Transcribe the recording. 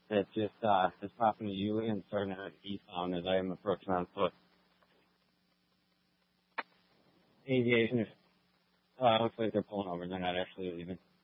that just is popping to you and starting to eastbound as I am approaching on foot. Aviation, looks like they're pulling over. They're not actually leaving.